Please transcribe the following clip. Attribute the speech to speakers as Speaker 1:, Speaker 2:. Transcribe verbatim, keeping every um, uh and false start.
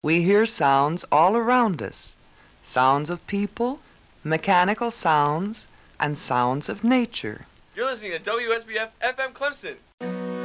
Speaker 1: We hear sounds all around us, sounds of people, mechanical sounds, and sounds of nature.
Speaker 2: You're listening to W S B F F M Clemson.